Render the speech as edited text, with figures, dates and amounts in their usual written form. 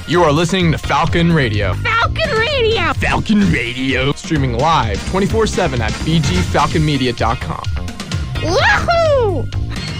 You are listening to Falcon Radio. Falcon Radio! Falcon Radio. Streaming live 24/7 at bgfalconmedia.com. Woohoo!